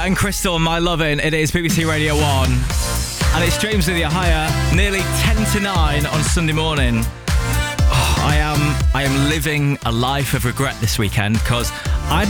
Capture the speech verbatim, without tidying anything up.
and Crystal, My Lovin'. It is B B C Radio one. And it's James with you. Hiya. Nearly ten to nine on Sunday morning. Oh, I am I am living a life of regret this weekend because I had